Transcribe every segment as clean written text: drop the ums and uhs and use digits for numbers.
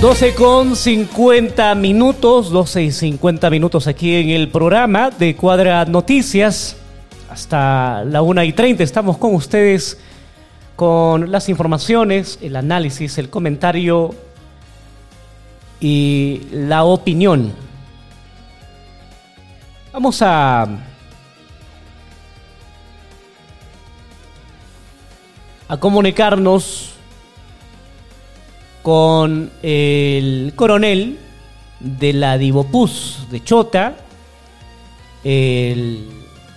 12:50 aquí en el programa de Cuadra Noticias. Hasta la 1:30 estamos con ustedes con las informaciones, el análisis, el comentario y la opinión. Vamos a comunicarnos con el coronel de la Divopus de Chota, el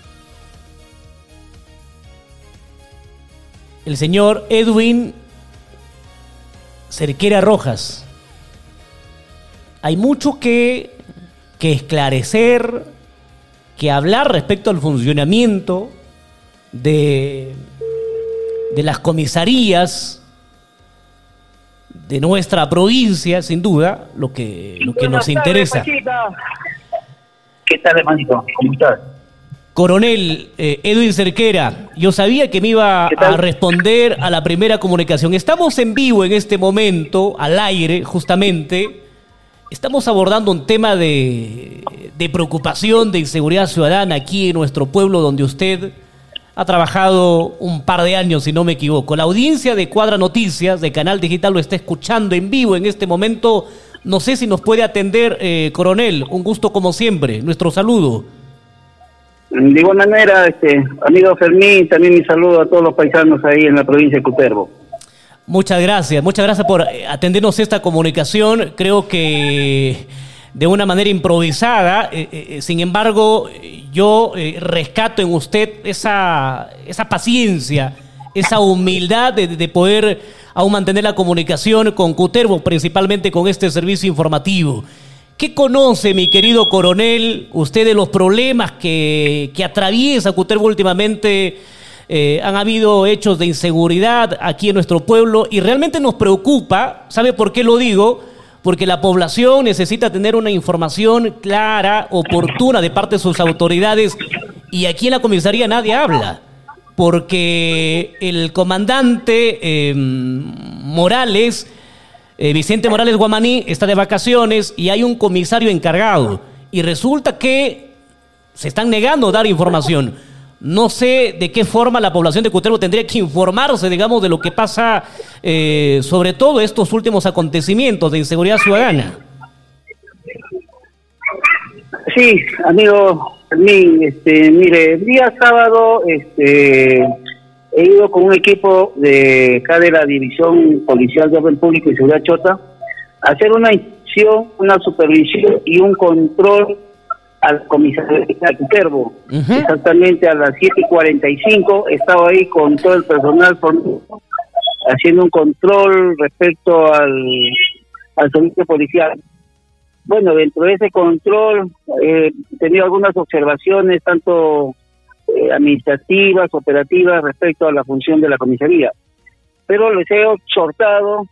señor Edwin Cerquera Rojas. Hay mucho que esclarecer, que hablar respecto al funcionamiento de las comisarías de nuestra provincia, sin duda, lo que nos interesa. ¿Qué tal, hermanito? ¿Cómo estás? Coronel Edwin Cerquera, yo sabía que me iba a responder a la primera comunicación. Estamos en vivo en este momento, al aire, justamente. Estamos abordando un tema de preocupación, de inseguridad ciudadana aquí en nuestro pueblo, donde usted ha trabajado un par de años, si no me equivoco. La audiencia de Cuadra Noticias, de Canal Digital, lo está escuchando en vivo en este momento. No sé si nos puede atender, coronel. Un gusto como siempre. Nuestro saludo. De igual manera, amigo Fermín, también mi saludo a todos los paisanos ahí en la provincia de Cutervo. Muchas gracias por atendernos esta comunicación. Creo que de una manera improvisada, sin embargo, yo rescato en usted esa paciencia, esa humildad de poder aún mantener la comunicación con Cutervo, principalmente con este servicio informativo. ¿Qué conoce, mi querido coronel, usted de los problemas que atraviesa Cutervo últimamente? Han habido hechos de inseguridad aquí en nuestro pueblo y realmente nos preocupa. ¿Sabe por qué lo digo? Porque la población necesita tener una información clara, oportuna de parte de sus autoridades, y aquí en la comisaría nadie habla, porque el comandante Morales, Vicente Morales Guamaní, está de vacaciones y hay un comisario encargado, y resulta que se están negando a dar información. No sé de qué forma la población de Cutervo tendría que informarse, digamos, de lo que pasa, sobre todo estos últimos acontecimientos de inseguridad ciudadana. Sí, amigo Fermín, mire, el día sábado he ido con un equipo de acá de la División Policial de Orden Público y Seguridad Chota a hacer una inspección, una supervisión y un control al comisario de Cutervo. Exactamente a las 7:45 estaba ahí con todo el personal haciendo un control respecto al servicio policial. Bueno, dentro de ese control he tenido algunas observaciones, tanto administrativas, operativas, respecto a la función de la comisaría. Pero les he exhortado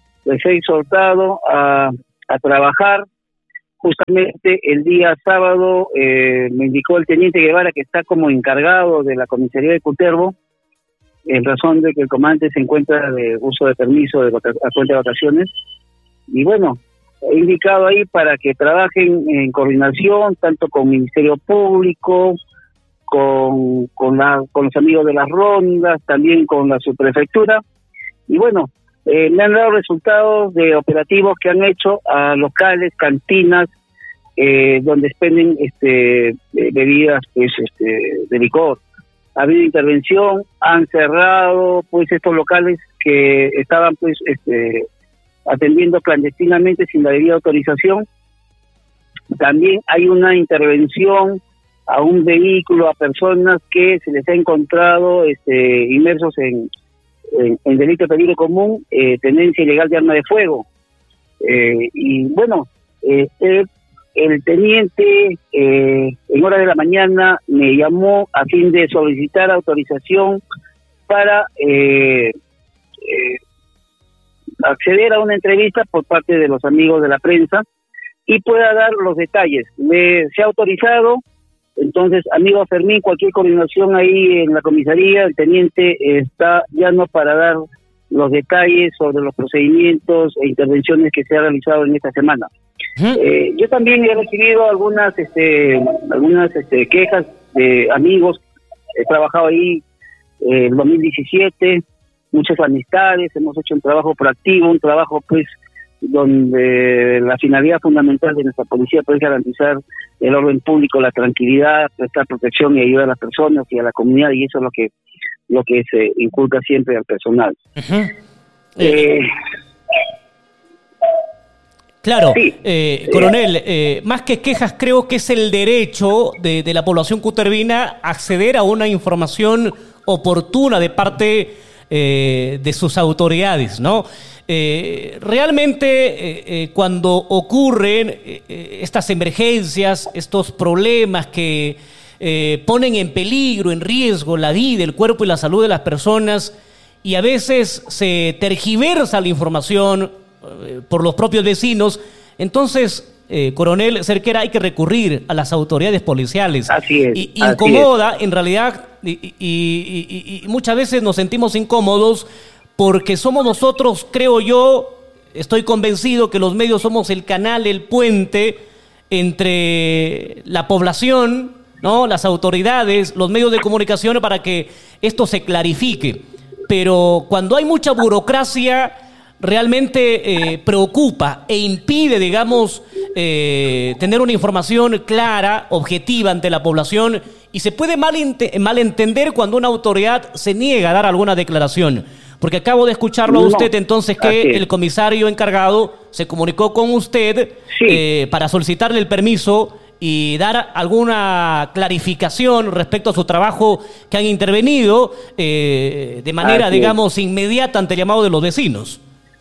a trabajar. Justamente el día sábado me indicó el teniente Guevara, que está como encargado de la comisaría de Cutervo, en razón de que el comandante se encuentra de uso de permiso a cuenta de vacaciones. Y bueno, he indicado ahí para que trabajen en coordinación, tanto con Ministerio Público, con los amigos de las rondas, también con la subprefectura. Y bueno, me han dado resultados de operativos que han hecho a locales, cantinas, donde expenden bebidas de licor. Ha habido intervención, han cerrado pues estos locales que estaban pues atendiendo clandestinamente sin la debida autorización. También hay una intervención a un vehículo, a personas que se les ha encontrado inmersos en delito de peligro común, tenencia ilegal de arma de fuego. Y bueno, el teniente en hora de la mañana me llamó a fin de solicitar autorización para acceder a una entrevista por parte de los amigos de la prensa y pueda dar los detalles. Se ha autorizado. Entonces, amigo Fermín, cualquier coordinación ahí en la comisaría, el teniente está llano para dar los detalles sobre los procedimientos e intervenciones que se han realizado en esta semana. Yo también he recibido algunas quejas de amigos. He trabajado ahí en 2017, muchas amistades, hemos hecho un trabajo proactivo, un trabajo pues donde la finalidad fundamental de nuestra policía pues, es garantizar el orden público, la tranquilidad, prestar protección y ayuda a las personas y a la comunidad, y eso es lo que se inculca siempre al personal. Claro, sí, coronel, más que quejas, creo que es el derecho de la población cutervina a acceder a una información oportuna de parte de sus autoridades, ¿no? Realmente cuando ocurren estas emergencias, estos problemas que ponen en peligro, en riesgo la vida, el cuerpo y la salud de las personas, y a veces se tergiversa la información por los propios vecinos, entonces, coronel Cerquera, hay que recurrir a las autoridades policiales. Así es. Y incomoda, en realidad, y muchas veces nos sentimos incómodos porque somos nosotros, creo yo, estoy convencido que los medios somos el canal, el puente entre la población, ¿no?, las autoridades, los medios de comunicación para que esto se clarifique. Pero cuando hay mucha burocracia, realmente preocupa e impide, digamos, tener una información clara, objetiva ante la población, y se puede malentender cuando una autoridad se niega a dar alguna declaración. Porque acabo de escucharlo a usted, entonces, que el comisario encargado se comunicó con usted para solicitarle el permiso y dar alguna clarificación respecto a su trabajo, que han intervenido de manera, digamos, inmediata ante el llamado de los vecinos.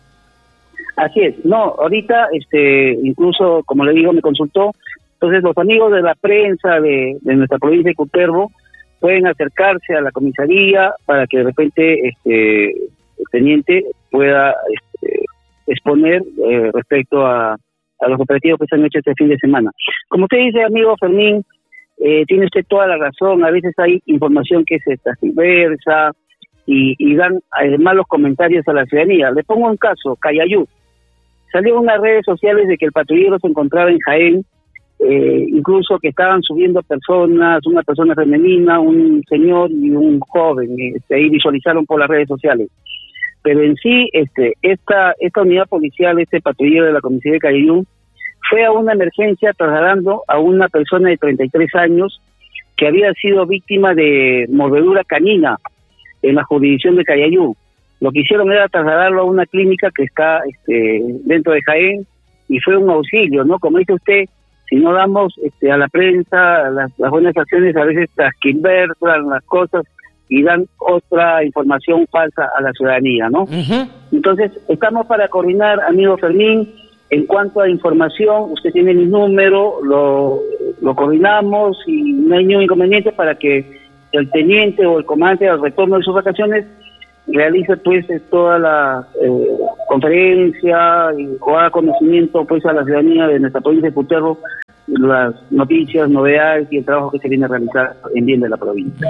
Así es. No, ahorita, incluso, como le digo, me consultó. Entonces, los amigos de la prensa de nuestra provincia de Cutervo pueden acercarse a la comisaría para que de repente el teniente pueda exponer respecto a los operativos que se han hecho este fin de semana. Como usted dice, amigo Fermín, tiene usted toda la razón. A veces hay información que se transversa y dan malos comentarios a la ciudadanía. Le pongo un caso, Cayayú. Salió en unas redes sociales de que el patrullero se encontraba en Jaén, incluso que estaban subiendo personas, una persona femenina, un señor y un joven, ahí visualizaron por las redes sociales. Pero en sí, esta unidad policial, este patrullero de la comisaría de Cayayú, fue a una emergencia trasladando a una persona de 33 años que había sido víctima de mordedura canina en la jurisdicción de Cayayú. Lo que hicieron era trasladarlo a una clínica que está dentro de Jaén, y fue un auxilio, ¿no? Como dice usted, si no damos a la prensa las buenas acciones, a veces transquiversan las cosas y dan otra información falsa a la ciudadanía, ¿no? Entonces, estamos para coordinar, amigo Fermín, en cuanto a información. Usted tiene mi número, lo coordinamos y no hay ningún inconveniente para que el teniente o el comandante al retorno de sus vacaciones realice pues toda la conferencia o haga conocimiento pues a la ciudadanía de nuestra provincia de Cutervo las noticias, novedades y el trabajo que se viene a realizar en bien de la provincia.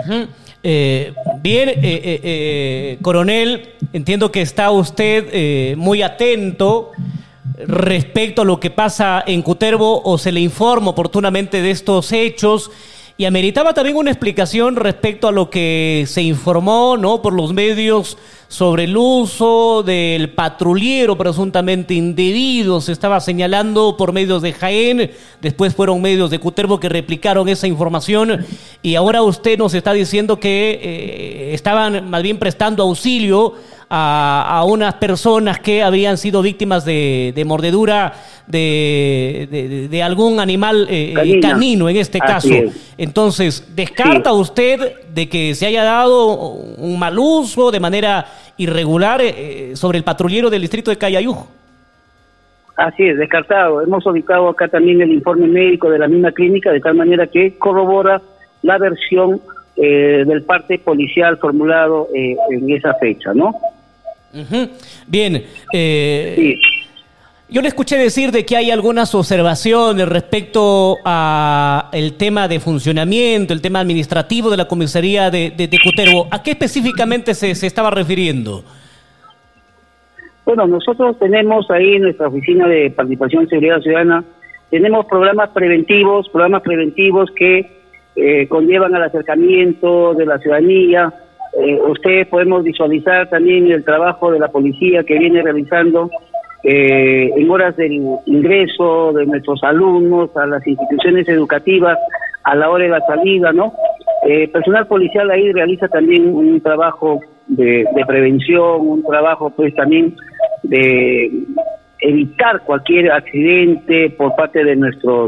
Bien, coronel, entiendo que está usted muy atento respecto a lo que pasa en Cutervo, o se le informa oportunamente de estos hechos, y ameritaba también una explicación respecto a lo que se informó, ¿no?, por los medios sobre el uso del patrullero presuntamente indebido. Se estaba señalando por medios de Jaén, después fueron medios de Cutervo que replicaron esa información, y ahora usted nos está diciendo que estaban más bien prestando auxilio a unas personas que habían sido víctimas de mordedura de algún animal canino en este caso. Entonces, ¿descarta usted de que se haya dado un mal uso de manera irregular sobre el patrullero del distrito de Cayayú? Así es, descartado. Hemos ubicado acá también el informe médico de la misma clínica, de tal manera que corrobora la versión del parte policial formulado en esa fecha, ¿no? Bien. Sí. Yo le escuché decir de que hay algunas observaciones respecto a el tema de funcionamiento, el tema administrativo de la comisaría de Cutervo. ¿A qué específicamente se estaba refiriendo? Bueno, nosotros tenemos ahí en nuestra oficina de participación y seguridad ciudadana, tenemos programas preventivos que conllevan al acercamiento de la ciudadanía. Ustedes podemos visualizar también el trabajo de la policía que viene realizando en horas del ingreso de nuestros alumnos a las instituciones educativas, a la hora de la salida, ¿no? Personal policial ahí realiza también un trabajo de prevención, un trabajo pues también de evitar cualquier accidente por parte de nuestros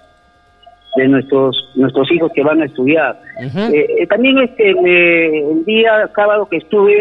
hijos que van a estudiar. También el día sábado que estuve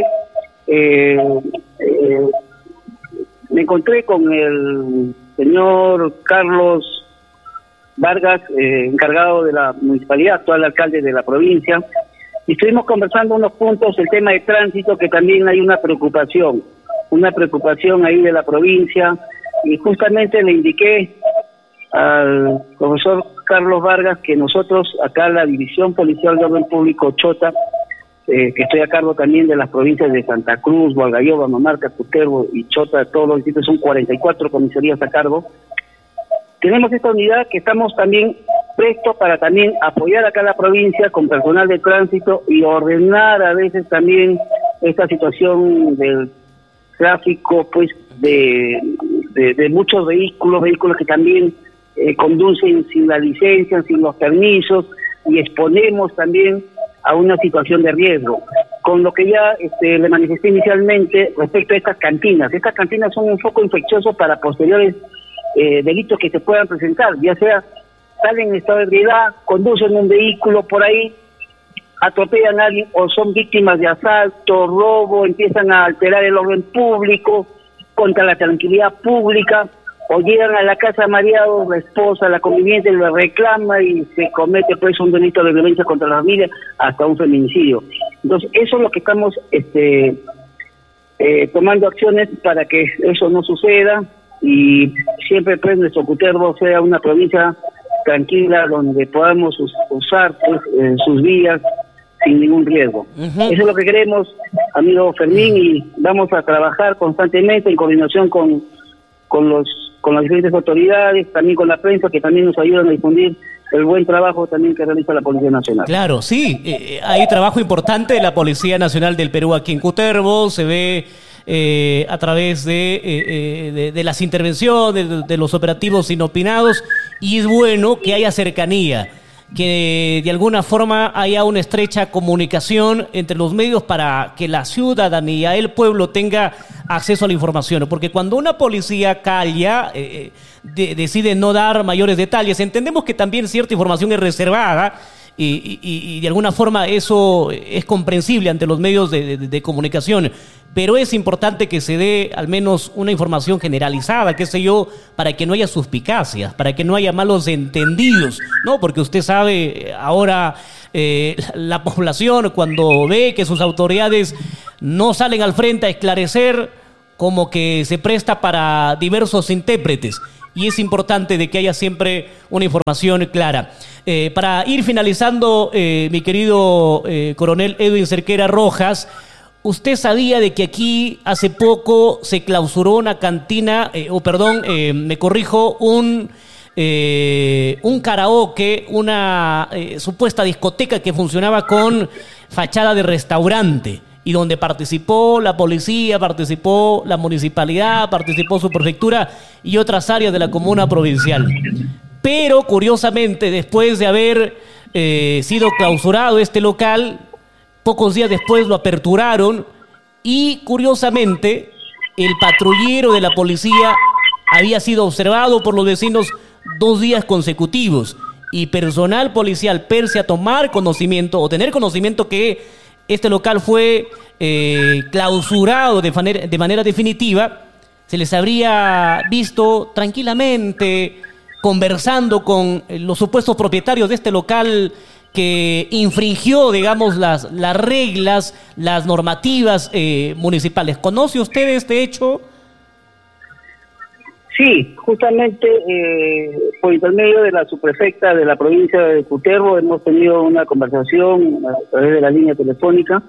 me encontré con el señor Carlos Vargas, encargado de la municipalidad, actual alcalde de la provincia, y estuvimos conversando unos puntos, el tema de tránsito, que también hay una preocupación ahí de la provincia, y justamente le indiqué al profesor Carlos Vargas que nosotros acá la División Policial de Orden Público Chota, que estoy a cargo también de las provincias de Santa Cruz, Hualgayoba, Mamarca, Cutervo y Chota, todos los distritos, son 44 comisarías a cargo. Tenemos esta unidad que estamos también prestos para también apoyar acá a la provincia con personal de tránsito y ordenar a veces también esta situación del tráfico, pues de muchos vehículos que también conducen sin la licencia, sin los permisos, y exponemos también a una situación de riesgo. Con lo que ya le manifesté inicialmente respecto a estas cantinas. Estas cantinas son un foco infeccioso para posteriores delitos que se puedan presentar, ya sea salen en estado de ebriedad, conducen un vehículo por ahí, atropellan a alguien o son víctimas de asalto, robo, empiezan a alterar el orden público, contra la tranquilidad pública, o llegan a la casa mareados, la esposa, la conviviente le reclama y se comete pues un delito de violencia contra la familia, hasta un feminicidio. Entonces eso es lo que estamos tomando acciones para que eso no suceda, y siempre pues nuestro Cutervo sea una provincia tranquila donde podamos usar pues sus vías sin ningún riesgo. Eso es lo que queremos, amigo Fermín, y vamos a trabajar constantemente en coordinación con las diferentes autoridades, también con la prensa, que también nos ayudan a difundir el buen trabajo también que realiza la Policía Nacional. Claro, sí, hay trabajo importante de la Policía Nacional del Perú aquí en Cutervo, se ve a través de las intervenciones, de los operativos inopinados, y es bueno que haya cercanía, que de alguna forma haya una estrecha comunicación entre los medios para que la ciudadanía, el pueblo, tenga acceso a la información. Porque cuando una policía calla, decide no dar mayores detalles, entendemos que también cierta información es reservada, y de alguna forma eso es comprensible ante los medios de comunicación, pero es importante que se dé al menos una información generalizada, qué sé yo, para que no haya suspicacias, para que no haya malos entendidos, ¿no? Porque usted sabe, ahora la población, cuando ve que sus autoridades no salen al frente a esclarecer, como que se presta para diversos intérpretes, y es importante de que haya siempre una información clara. Para ir finalizando, mi querido coronel Edwin Cerquera Rojas, ¿usted sabía de que aquí hace poco se clausuró una cantina, me corrijo, un karaoke, una supuesta discoteca que funcionaba con fachada de restaurante, y donde participó la policía, participó la municipalidad, participó su prefectura y otras áreas de la comuna provincial? Pero, curiosamente, después de haber sido clausurado este local, pocos días después lo aperturaron, y, curiosamente, el patrullero de la policía había sido observado por los vecinos 2 días consecutivos, y personal policial, pese a tomar conocimiento o tener conocimiento que este local fue clausurado de manera definitiva, se les habría visto tranquilamente conversando con los supuestos propietarios de este local que infringió, digamos, las reglas, las normativas municipales. ¿Conoce usted este hecho? Sí, justamente por intermedio de la subprefecta de la provincia de Cutervo hemos tenido una conversación a través de la línea telefónica,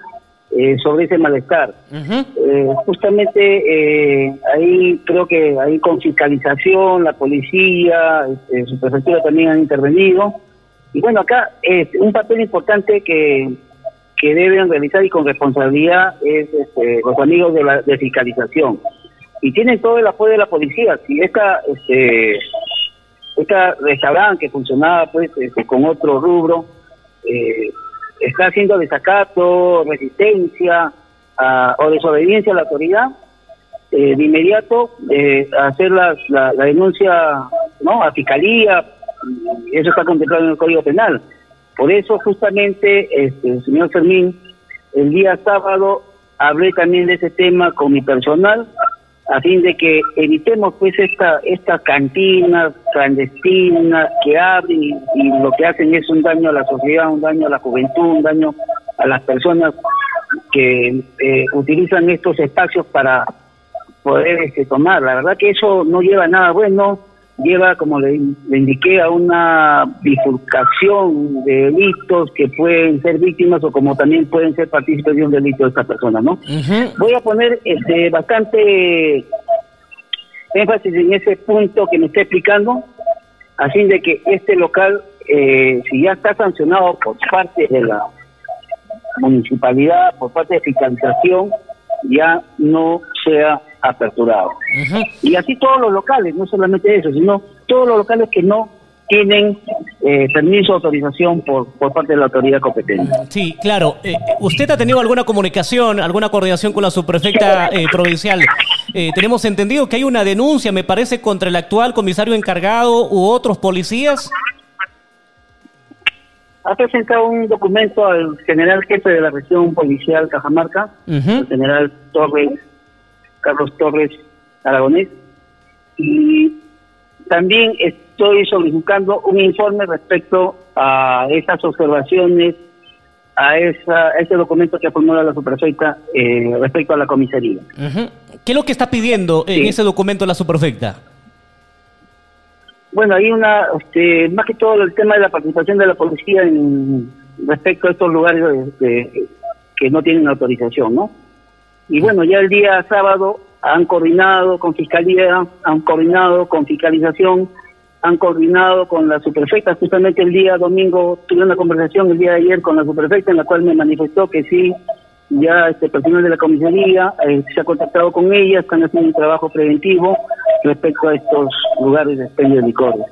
sobre ese malestar. Justamente ahí creo que ahí con fiscalización, la policía, su prefectura también han intervenido. Y bueno, acá un papel importante que deben realizar y con responsabilidad es los amigos de fiscalización. Y tienen todo el apoyo de la policía. Si esta restaurante que funcionaba pues con otro rubro está haciendo desacato, resistencia o desobediencia a la autoridad, de inmediato hacer la denuncia, ¿no?, a fiscalía. Eso está contemplado en el Código Penal. Por eso justamente, señor Fermín, el día sábado hablé también de ese tema con mi personal, a fin de que evitemos pues esta cantina clandestina que abren y lo que hacen es un daño a la sociedad, un daño a la juventud, un daño a las personas que utilizan estos espacios para poder tomar. La verdad que eso no lleva a nada bueno, lleva, como le indiqué, a una bifurcación de delitos que pueden ser víctimas o como también pueden ser partícipes de un delito de esta persona, ¿no? Voy a poner bastante énfasis en ese punto que me está explicando, a fin de que este local, si ya está sancionado por parte de la municipalidad, por parte de fiscalización, ya no sea aperturado. Y así todos los locales, no solamente eso, sino todos los locales que no tienen permiso o autorización por parte de la autoridad competente. Sí, claro. ¿Usted ha tenido alguna comunicación, alguna coordinación con la subprefecta provincial? Tenemos entendido que hay una denuncia, me parece, contra el actual comisario encargado u otros policías. Ha presentado un documento al general jefe de la región policial Cajamarca, el general Carlos Torres Aragonés, y también estoy solicitando un informe respecto a esas observaciones, a ese documento que ha formulado la subprefecta respecto a la comisaría. ¿Qué es lo que está pidiendo en ese documento la subprefecta? Bueno, hay más que todo el tema de la participación de la policía respecto a estos lugares que no tienen autorización, ¿no? Y bueno, ya el día sábado han coordinado con fiscalía, han coordinado con fiscalización, han coordinado con la subprefecta. Justamente el día domingo tuve una conversación el día de ayer con la subprefecta, en la cual me manifestó que sí, ya personal de la comisaría se ha contactado con ella, están haciendo un trabajo preventivo respecto a estos lugares de expendio de licores.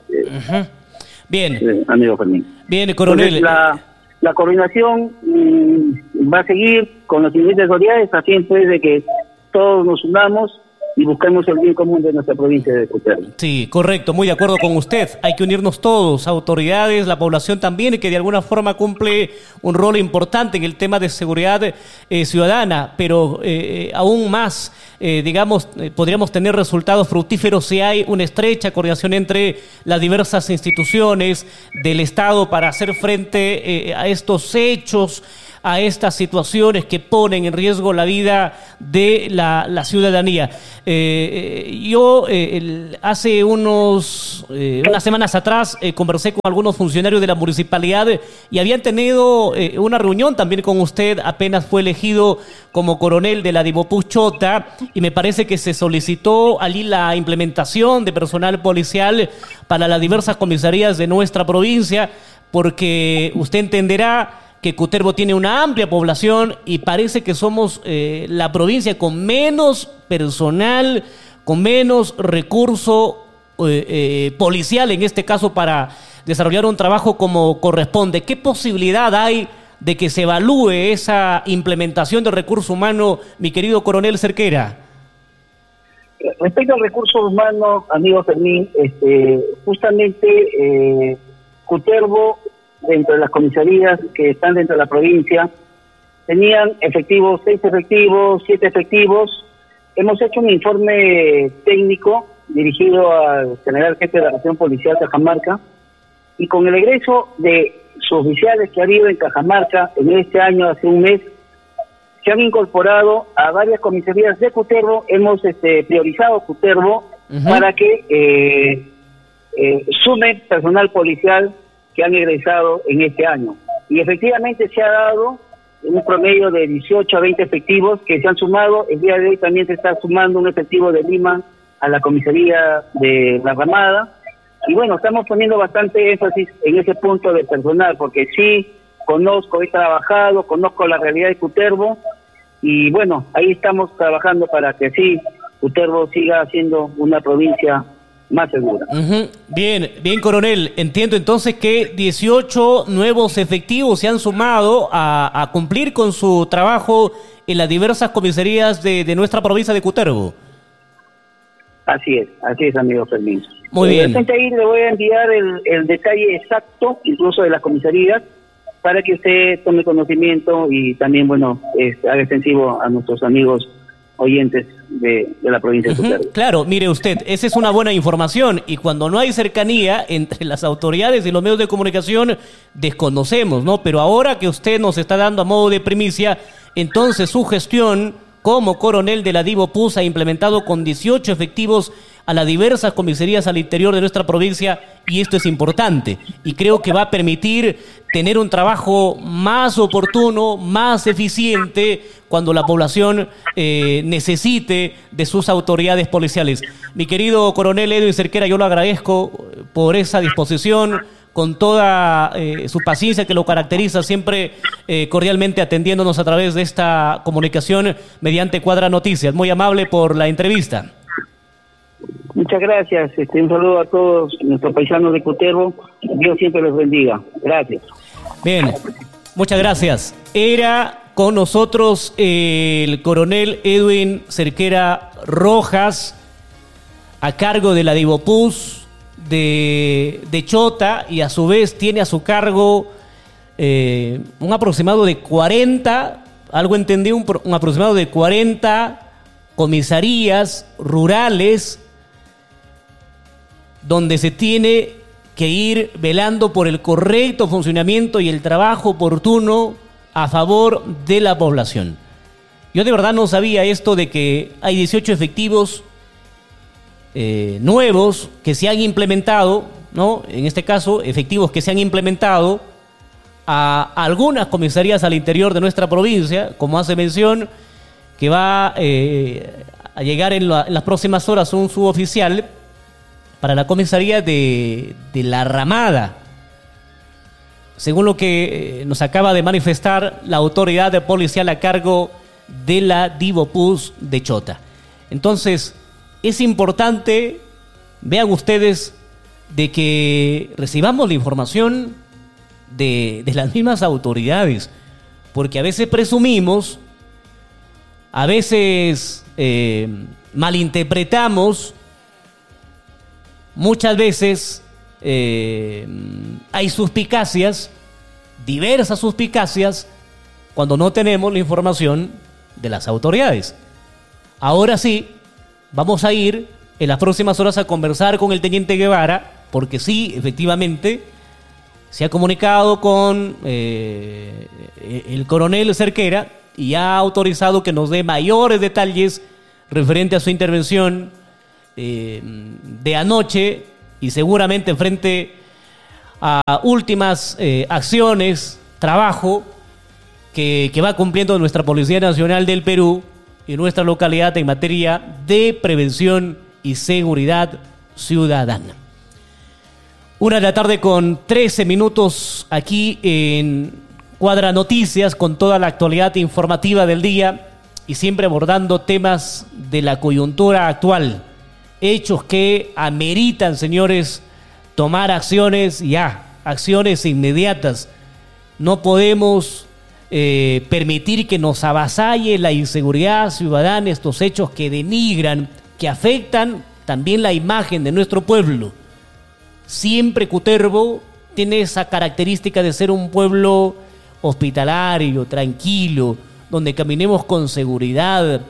Bien. Amigo Fermín. Bien, coronel. Entonces, la coordinación va a seguir con las siguientes autoridades, a fin pues de que todos nos unamos y buscamos el bien común de nuestra provincia de Cutervo. Sí, correcto, muy de acuerdo con usted. Hay que unirnos todos, autoridades, la población también, y que de alguna forma cumple un rol importante en el tema de seguridad ciudadana, pero aún más, podríamos tener resultados fructíferos si hay una estrecha coordinación entre las diversas instituciones del Estado para hacer frente a estos hechos, a estas situaciones que ponen en riesgo la vida de la ciudadanía. Yo hace unas semanas atrás conversé con algunos funcionarios de la municipalidad y habían tenido una reunión también con usted apenas fue elegido como coronel de la Dimopú Chota, y me parece que se solicitó allí la implementación de personal policial para las diversas comisarías de nuestra provincia, porque usted entenderá que Cutervo tiene una amplia población y parece que somos la provincia con menos personal, con menos recurso policial, en este caso, para desarrollar un trabajo como corresponde. ¿Qué posibilidad hay de que se evalúe esa implementación del recurso humano, mi querido coronel Cerquera? Respecto al recurso humano, amigo Fermín, justamente Cutervo, dentro de las comisarías que están dentro de la provincia, tenían 6 efectivos, 7 efectivos. Hemos hecho un informe técnico dirigido al general jefe de la región policial de Cajamarca, y con el egreso de suboficiales que ha habido en Cajamarca en este año, hace un mes, se han incorporado a varias comisarías de Cutervo. Hemos priorizado Cutervo para que sume personal policial que han egresado en este año. Y efectivamente se ha dado en un promedio de 18 a 20 efectivos que se han sumado. El día de hoy también se está sumando un efectivo de Lima a la comisaría de La Ramada. Y bueno, estamos poniendo bastante énfasis en ese punto de personal, porque sí conozco, he trabajado, conozco la realidad de Cutervo, y bueno, ahí estamos trabajando para que sí Cutervo siga siendo una provincia más segura. Bien, coronel. Entiendo entonces que 18 nuevos efectivos se han sumado a cumplir con su trabajo en las diversas comisarías de nuestra provincia de Cutervo. Así es, amigo Fermín. Muy bien. Ahí le voy a enviar el detalle exacto, incluso de las comisarías, para que usted tome conocimiento y también, bueno, haga extensivo a nuestros amigos oyentes de la provincia de Cutervo. Claro, mire usted, esa es una buena información, y cuando no hay cercanía entre las autoridades y los medios de comunicación, desconocemos, ¿no? Pero ahora que usted nos está dando a modo de primicia, entonces su gestión como coronel de la DIVOPUS ha implementado con 18 efectivos a las diversas comisarías al interior de nuestra provincia, y esto es importante y creo que va a permitir tener un trabajo más oportuno, más eficiente cuando la población necesite de sus autoridades policiales. Mi querido coronel Edwin Cerquera, yo lo agradezco por esa disposición, con toda su paciencia que lo caracteriza, siempre cordialmente atendiéndonos a través de esta comunicación mediante Cuadra Noticias. Muy amable por la entrevista. Muchas gracias. Un saludo a todos nuestros paisanos de Cutervo. Dios siempre los bendiga. Gracias. Bien, muchas gracias. Era con nosotros el coronel Edwin Cerquera Rojas, a cargo de la DIVOPUS de Chota, y a su vez tiene a su cargo un aproximado de 40, algo entendí, un aproximado de 40 comisarías rurales donde se tiene que ir velando por el correcto funcionamiento y el trabajo oportuno a favor de la población. Yo de verdad no sabía esto de que hay 18 efectivos nuevos que se han implementado, ¿no? En este caso, efectivos que se han implementado a algunas comisarías al interior de nuestra provincia, como hace mención, que va a llegar en las próximas horas un suboficial para la comisaría de La Ramada, según lo que nos acaba de manifestar la autoridad policial a cargo de la DIVOPUS de Chota. Entonces, es importante, vean ustedes, de que recibamos la información de las mismas autoridades, porque a veces presumimos, a veces malinterpretamos, muchas veces hay suspicacias, diversas suspicacias, cuando no tenemos la información de las autoridades. Ahora sí, vamos a ir en las próximas horas a conversar con el teniente Guevara, porque sí, efectivamente, se ha comunicado con el coronel Cerquera y ha autorizado que nos dé mayores detalles referente a su intervención de anoche, y seguramente frente a últimas acciones, trabajo que va cumpliendo nuestra Policía Nacional del Perú y nuestra localidad en materia de prevención y seguridad ciudadana. 1:00 con 13 minutos aquí en Cuadra Noticias, con toda la actualidad informativa del día y siempre abordando temas de la coyuntura actual. Hechos que ameritan, señores, tomar acciones ya, acciones inmediatas. No podemos permitir que nos avasalle la inseguridad ciudadana, estos hechos que denigran, que afectan también la imagen de nuestro pueblo. Siempre Cutervo tiene esa característica de ser un pueblo hospitalario, tranquilo, donde caminemos con seguridad,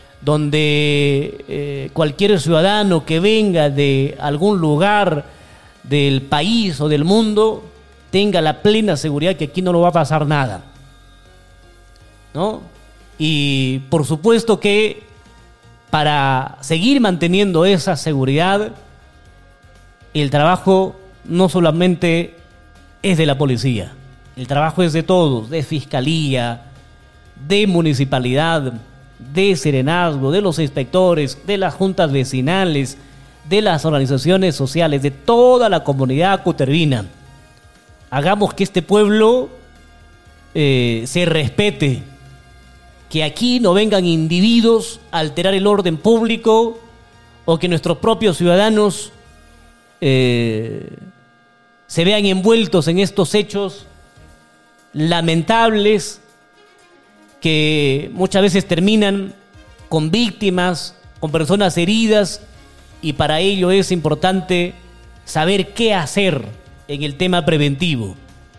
donde cualquier ciudadano que venga de algún lugar del país o del mundo tenga la plena seguridad que aquí no le va a pasar nada, ¿no? Y por supuesto que para seguir manteniendo esa seguridad, el trabajo no solamente es de la policía, el trabajo es de todos, de fiscalía, de municipalidad, de serenazgo, de los inspectores, de las juntas vecinales, de las organizaciones sociales, de toda la comunidad cutervina. Hagamos que este pueblo se respete, que aquí no vengan individuos a alterar el orden público o que nuestros propios ciudadanos se vean envueltos en estos hechos lamentables que muchas veces terminan con víctimas, con personas heridas, y para ello es importante saber qué hacer en el tema preventivo.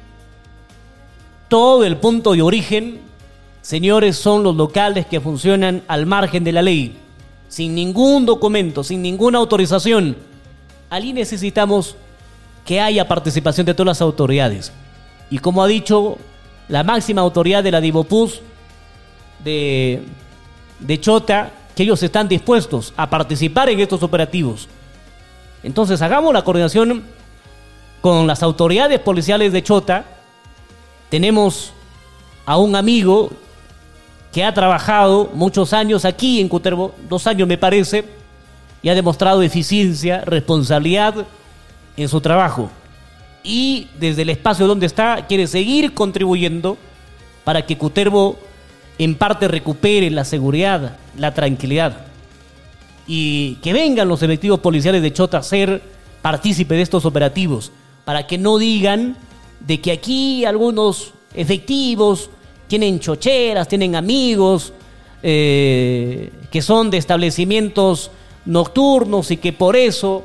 Todo el punto de origen, señores, son los locales que funcionan al margen de la ley, sin ningún documento, sin ninguna autorización. Allí necesitamos que haya participación de todas las autoridades. Y como ha dicho la máxima autoridad de la Divopus de Chota, que ellos están dispuestos a participar en estos operativos. Entonces hagamos la coordinación con las autoridades policiales de Chota. Tenemos a un amigo que ha trabajado muchos años aquí en Cutervo, 2 años me parece, y ha demostrado eficiencia, responsabilidad en su trabajo. Y desde el espacio donde está, quiere seguir contribuyendo para que Cutervo en parte recupere la seguridad, la tranquilidad. Y que vengan los efectivos policiales de Chota a ser partícipes de estos operativos, para que no digan de que aquí algunos efectivos tienen chocheras, tienen amigos que son de establecimientos nocturnos y que por eso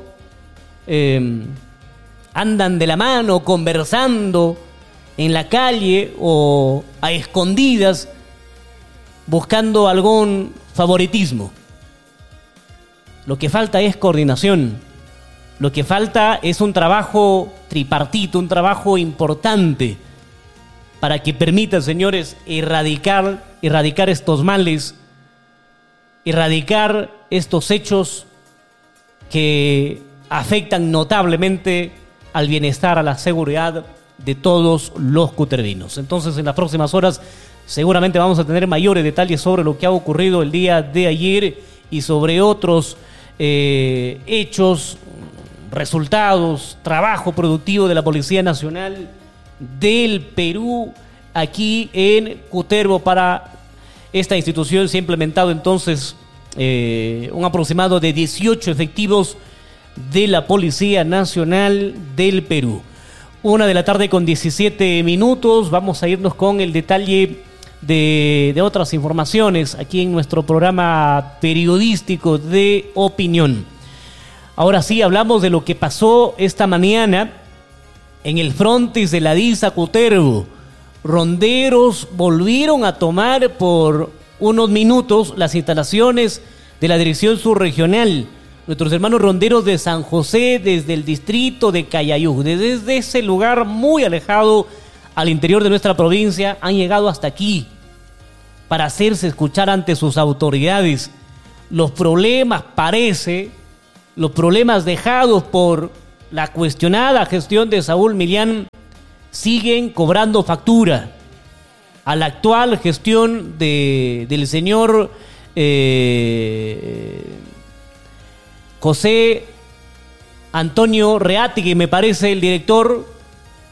andan de la mano conversando en la calle o a escondidas buscando algún favoritismo. Lo que falta es coordinación. Lo que falta es un trabajo tripartito, un trabajo importante para que permita, señores, erradicar estos males, erradicar estos hechos que afectan notablemente al bienestar, a la seguridad de todos los cutervinos. Entonces, en las próximas horas seguramente vamos a tener mayores detalles sobre lo que ha ocurrido el día de ayer y sobre otros hechos, resultados, trabajo productivo de la Policía Nacional del Perú aquí en Cutervo. Para esta institución se ha implementado entonces un aproximado de 18 efectivos de la Policía Nacional del Perú. 1:17 p.m. Vamos a irnos con el detalle de otras informaciones aquí en nuestro programa periodístico de opinión. Ahora sí, hablamos de lo que pasó esta mañana en el frontis de la DISA Cutervo. Ronderos volvieron a tomar por unos minutos las instalaciones de la Dirección Subregional. Nuestros hermanos ronderos de San José, desde el distrito de Cayayú, desde ese lugar muy alejado al interior de nuestra provincia, han llegado hasta aquí para hacerse escuchar ante sus autoridades. Los problemas dejados por la cuestionada gestión de Saúl Milián siguen cobrando factura. A la actual gestión del señor José Antonio Reátegui, me parece el director,